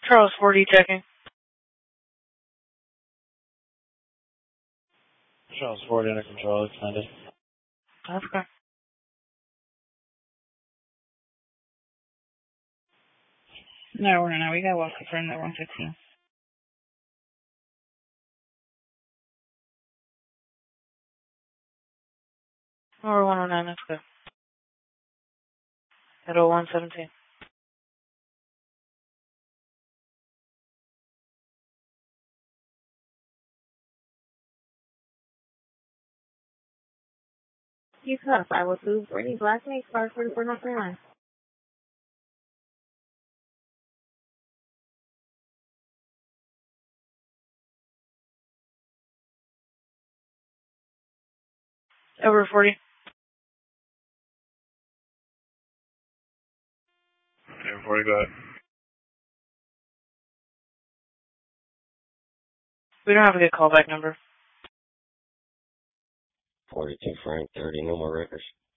Charles 40 checking. Charles 40 under control, extended. That's okay. No, we're not. We got well confirmed at 115. Or 109, that's good. At 0117. He's up. I will do Brittany's last name, start 44 North Carolina. Over 40. Over 40, go ahead. We don't have a good callback number. 42 Frank 30, no more records.